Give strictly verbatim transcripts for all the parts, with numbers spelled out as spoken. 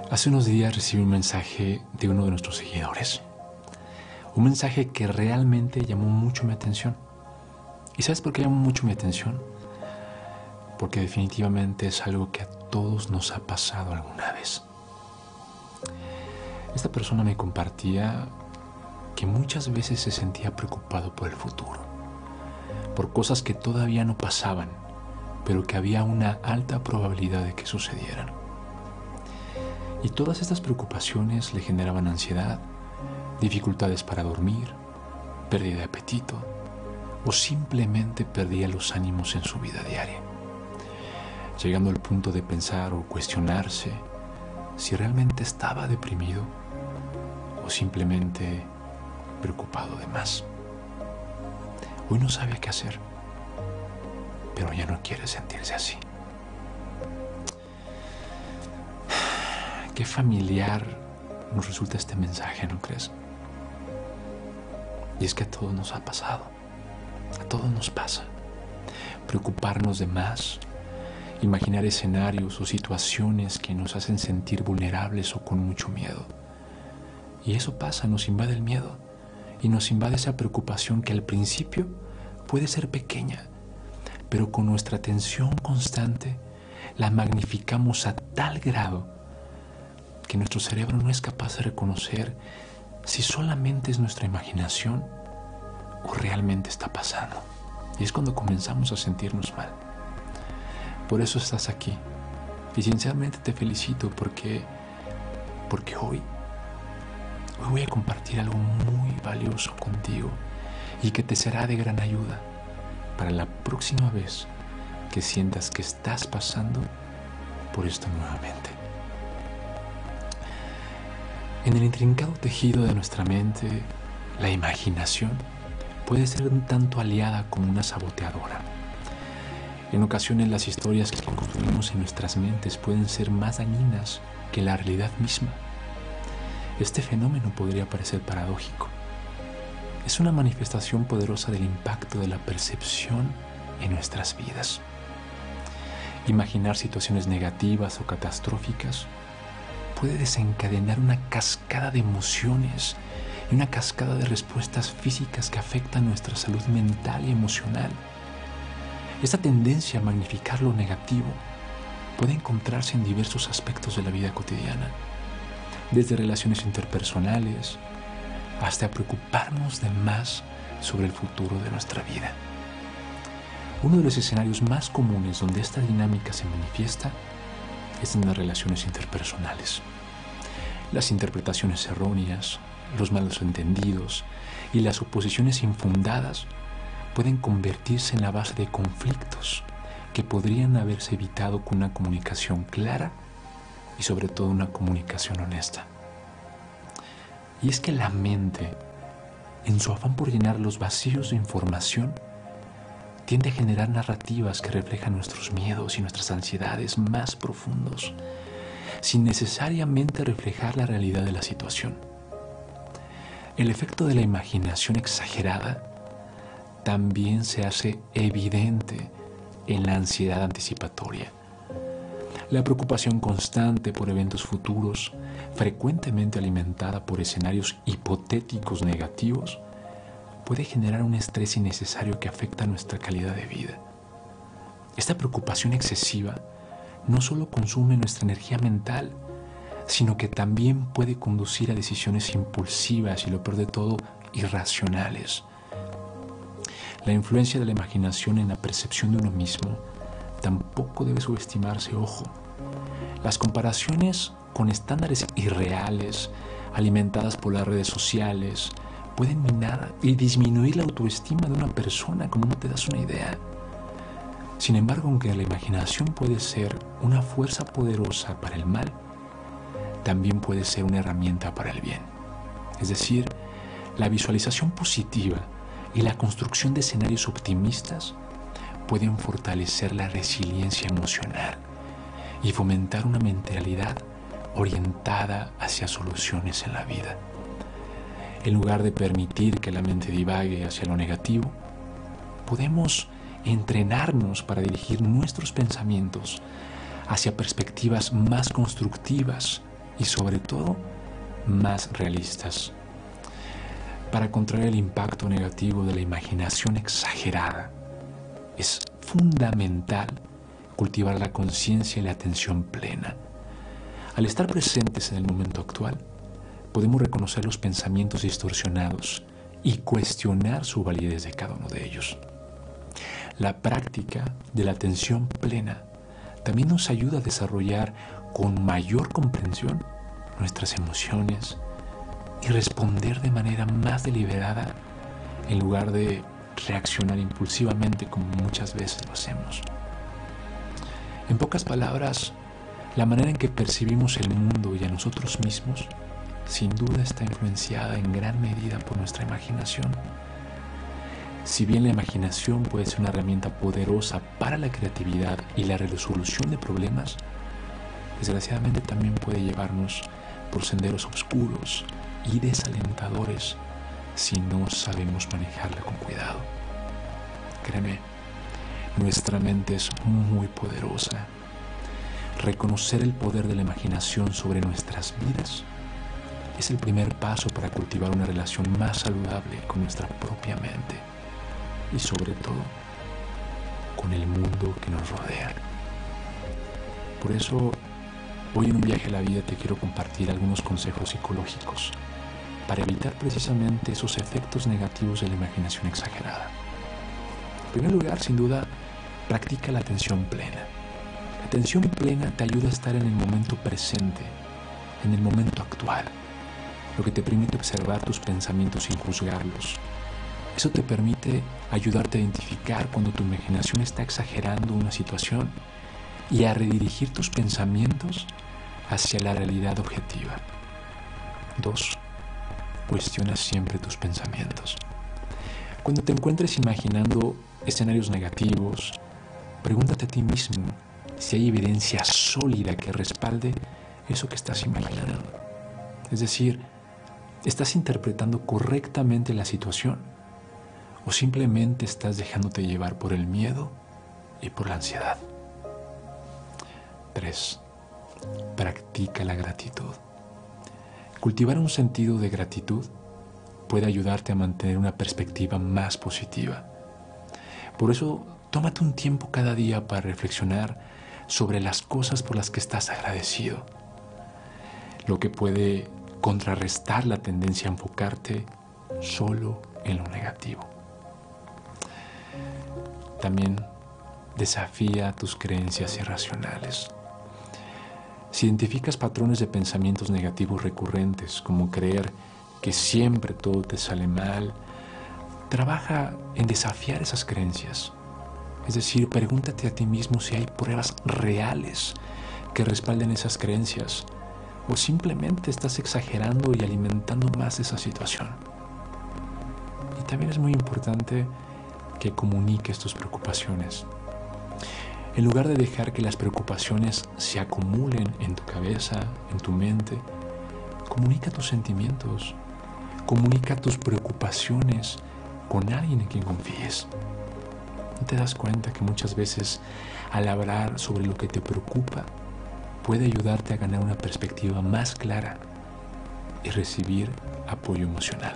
Hace unos días recibí un mensaje de uno de nuestros seguidores. Un mensaje que realmente llamó mucho mi atención. ¿Y sabes por qué llamó mucho mi atención? Porque definitivamente es algo que a todos nos ha pasado alguna vez. Esta persona me compartía que muchas veces se sentía preocupado por el futuro, por cosas que todavía no pasaban, pero que había una alta probabilidad de que sucedieran. Y todas estas preocupaciones le generaban ansiedad, dificultades para dormir, pérdida de apetito o simplemente perdía los ánimos en su vida diaria, llegando al punto de pensar o cuestionarse si realmente estaba deprimido o simplemente preocupado de más. Hoy no sabe qué hacer, pero ya no quiere sentirse así. Qué familiar nos resulta este mensaje, ¿no crees? Y es que a todos nos ha pasado, a todos nos pasa. Preocuparnos de más, imaginar escenarios o situaciones que nos hacen sentir vulnerables o con mucho miedo. Y eso pasa, nos invade el miedo y nos invade esa preocupación que al principio puede ser pequeña, pero con nuestra atención constante la magnificamos a tal grado que nuestro cerebro no es capaz de reconocer si solamente es nuestra imaginación o realmente está pasando. Y es cuando comenzamos a sentirnos mal. Por eso estás aquí. Y sinceramente te felicito porque, porque hoy, hoy voy a compartir algo muy valioso contigo y que te será de gran ayuda para la próxima vez que sientas que estás pasando por esto nuevamente. En el intrincado tejido de nuestra mente, la imaginación puede ser un tanto aliada como una saboteadora. En ocasiones las historias que construimos en nuestras mentes pueden ser más dañinas que la realidad misma. Este fenómeno podría parecer paradójico. Es una manifestación poderosa del impacto de la percepción en nuestras vidas. Imaginar situaciones negativas o catastróficas puede desencadenar una cascada de emociones y una cascada de respuestas físicas que afectan nuestra salud mental y emocional. Esta tendencia a magnificar lo negativo puede encontrarse en diversos aspectos de la vida cotidiana, desde relaciones interpersonales hasta preocuparnos de más sobre el futuro de nuestra vida. Uno de los escenarios más comunes donde esta dinámica se manifiesta es en las relaciones interpersonales. Las interpretaciones erróneas, los malos entendidos y las suposiciones infundadas pueden convertirse en la base de conflictos que podrían haberse evitado con una comunicación clara y sobre todo una comunicación honesta. Y es que la mente, en su afán por llenar los vacíos de información, tiende a generar narrativas que reflejan nuestros miedos y nuestras ansiedades más profundos, sin necesariamente reflejar la realidad de la situación. El efecto de la imaginación exagerada también se hace evidente en la ansiedad anticipatoria. La preocupación constante por eventos futuros, frecuentemente alimentada por escenarios hipotéticos negativos, puede generar un estrés innecesario que afecta nuestra calidad de vida. Esta preocupación excesiva no solo consume nuestra energía mental, sino que también puede conducir a decisiones impulsivas y, lo peor de todo, irracionales. La influencia de la imaginación en la percepción de uno mismo tampoco debe subestimarse, ojo. Las comparaciones con estándares irreales, alimentadas por las redes sociales, pueden minar y disminuir la autoestima de una persona, como no te das una idea. Sin embargo, aunque la imaginación puede ser una fuerza poderosa para el mal, también puede ser una herramienta para el bien. Es decir, la visualización positiva y la construcción de escenarios optimistas pueden fortalecer la resiliencia emocional y fomentar una mentalidad orientada hacia soluciones en la vida. En lugar de permitir que la mente divague hacia lo negativo, podemos entrenarnos para dirigir nuestros pensamientos hacia perspectivas más constructivas y sobre todo más realistas. Para contraer el impacto negativo de la imaginación exagerada, es fundamental cultivar la conciencia y la atención plena. Al estar presentes en el momento actual, podemos reconocer los pensamientos distorsionados y cuestionar su validez de cada uno de ellos. La práctica de la atención plena también nos ayuda a desarrollar con mayor comprensión nuestras emociones y responder de manera más deliberada en lugar de reaccionar impulsivamente como muchas veces lo hacemos. En pocas palabras, la manera en que percibimos el mundo y a nosotros mismos sin duda está influenciada en gran medida por nuestra imaginación. Si bien la imaginación puede ser una herramienta poderosa para la creatividad y la resolución de problemas, desgraciadamente también puede llevarnos por senderos oscuros y desalentadores si no sabemos manejarla con cuidado. Créeme, nuestra mente es muy poderosa. Reconocer el poder de la imaginación sobre nuestras vidas es el primer paso para cultivar una relación más saludable con nuestra propia mente y sobre todo con el mundo que nos rodea. Por eso, hoy en un viaje a la vida te quiero compartir algunos consejos psicológicos para evitar precisamente esos efectos negativos de la imaginación exagerada. En primer lugar, sin duda, practica la atención plena. La atención plena te ayuda a estar en el momento presente, en el momento actual, lo que te permite observar tus pensamientos sin juzgarlos. Eso te permite ayudarte a identificar cuando tu imaginación está exagerando una situación y a redirigir tus pensamientos hacia la realidad objetiva. Dos, cuestiona siempre tus pensamientos. Cuando te encuentres imaginando escenarios negativos, pregúntate a ti mismo si hay evidencia sólida que respalde eso que estás imaginando. Es decir, ¿estás interpretando correctamente la situación o simplemente estás dejándote llevar por el miedo y por la ansiedad? tres. Practica la gratitud. Cultivar un sentido de gratitud puede ayudarte a mantener una perspectiva más positiva. Por eso, tómate un tiempo cada día para reflexionar sobre las cosas por las que estás agradecido, lo que puede contrarrestar la tendencia a enfocarte solo en lo negativo. También desafía tus creencias irracionales. Si identificas patrones de pensamientos negativos recurrentes, como creer que siempre todo te sale mal, trabaja en desafiar esas creencias. Es decir, pregúntate a ti mismo si hay pruebas reales que respalden esas creencias o simplemente estás exagerando y alimentando más esa situación. Y también es muy importante que comuniques tus preocupaciones. En lugar de dejar que las preocupaciones se acumulen en tu cabeza, en tu mente, comunica tus sentimientos, comunica tus preocupaciones con alguien en quien confíes. ¿No te das cuenta que muchas veces al hablar sobre lo que te preocupa puede ayudarte a ganar una perspectiva más clara y recibir apoyo emocional?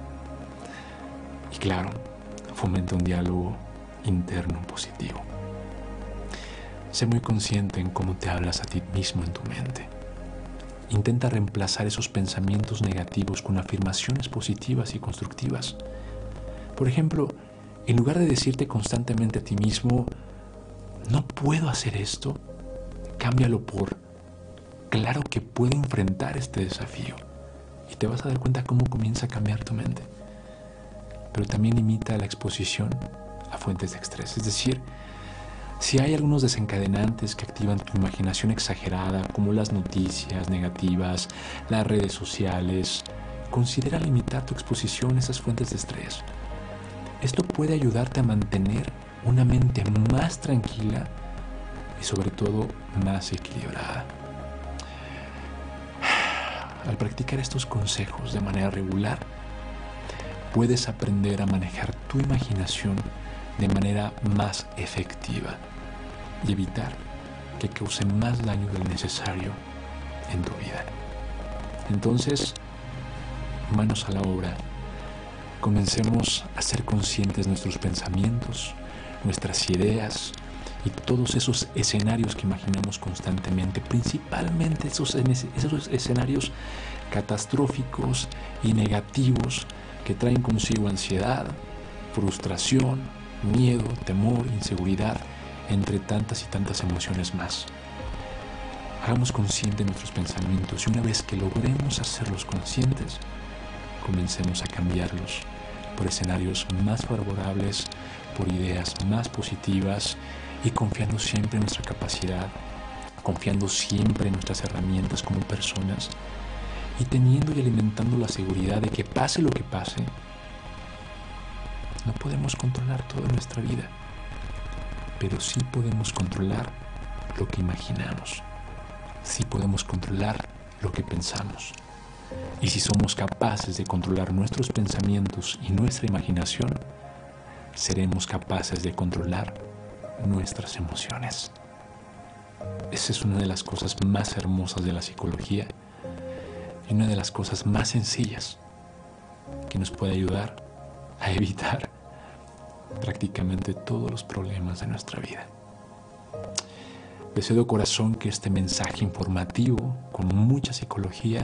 Y claro, fomenta un diálogo interno positivo. Sé muy consciente en cómo te hablas a ti mismo en tu mente. Intenta reemplazar esos pensamientos negativos con afirmaciones positivas y constructivas. Por ejemplo, en lugar de decirte constantemente a ti mismo, no puedo hacer esto, cámbialo por, claro que puedo enfrentar este desafío. Y te vas a dar cuenta cómo comienza a cambiar tu mente. Pero también imita la exposición a fuentes de estrés. Es decir, si hay algunos desencadenantes que activan tu imaginación exagerada, como las noticias negativas, las redes sociales, considera limitar tu exposición a esas fuentes de estrés. Esto puede ayudarte a mantener una mente más tranquila y sobre todo más equilibrada. Al practicar estos consejos de manera regular, puedes aprender a manejar tu imaginación de manera más efectiva y evitar que cause más daño del necesario en tu vida. Entonces, manos a la obra. Comencemos a ser conscientes de nuestros pensamientos, nuestras ideas y todos esos escenarios que imaginamos constantemente, principalmente esos, esos escenarios catastróficos y negativos que traen consigo ansiedad, frustración, miedo, temor, inseguridad, entre tantas y tantas emociones más. Hagamos conscientes nuestros pensamientos y una vez que logremos hacerlos conscientes, comencemos a cambiarlos por escenarios más favorables, por ideas más positivas y confiando siempre en nuestra capacidad, confiando siempre en nuestras herramientas como personas y teniendo y alimentando la seguridad de que pase lo que pase, no podemos controlar toda nuestra vida, pero sí podemos controlar lo que imaginamos, sí podemos controlar lo que pensamos. Y si somos capaces de controlar nuestros pensamientos y nuestra imaginación, seremos capaces de controlar nuestras emociones. Esa es una de las cosas más hermosas de la psicología y una de las cosas más sencillas que nos puede ayudar a evitar prácticamente todos los problemas de nuestra vida. Deseo de corazón que este mensaje informativo con mucha psicología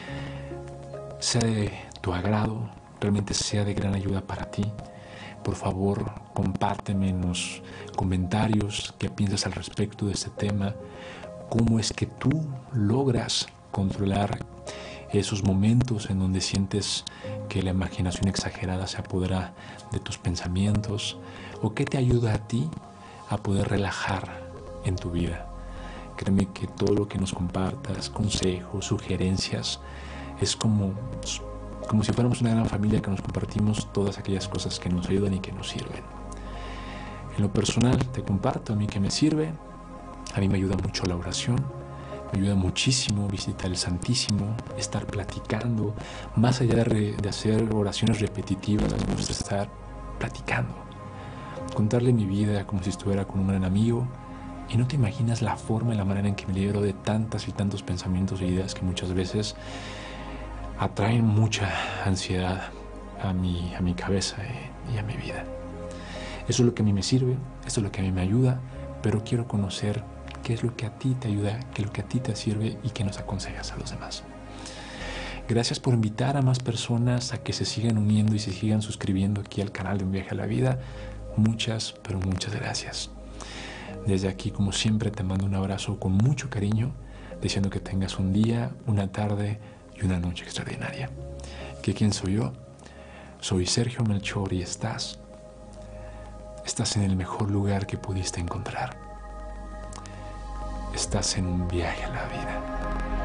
sea de tu agrado, realmente sea de gran ayuda para ti. Por favor, compárteme en los comentarios qué piensas al respecto de este tema, cómo es que tú logras controlar esos momentos en donde sientes que la imaginación exagerada se apodera de tus pensamientos, o qué te ayuda a ti a poder relajar en tu vida. Créeme que todo lo que nos compartas, consejos, sugerencias, es como, como si fuéramos una gran familia que nos compartimos todas aquellas cosas que nos ayudan y que nos sirven. En lo personal te comparto a mí que me sirve. A mí me ayuda mucho la oración, me ayuda muchísimo visitar el Santísimo, estar platicando, más allá de, re, de hacer oraciones repetitivas, me gusta estar platicando, contarle mi vida como si estuviera con un gran amigo. Y no te imaginas la forma y la manera en que me libero de tantas y tantos pensamientos e ideas que muchas veces atraen mucha ansiedad a mi, a mi cabeza y a mi vida. Eso es lo que a mí me sirve, eso es lo que a mí me ayuda, pero quiero conocer qué es lo que a ti te ayuda, qué es lo que a ti te sirve y qué nos aconsejas a los demás. Gracias por invitar a más personas a que se sigan uniendo y se sigan suscribiendo aquí al canal de Un Viaje a la Vida. Muchas, pero muchas gracias. Desde aquí, como siempre, te mando un abrazo con mucho cariño, deseando que tengas un día, una tarde y una noche extraordinaria. ¿Que quién soy yo? Soy Sergio Melchor y estás, estás en el mejor lugar que pudiste encontrar. Estás en un viaje a la vida.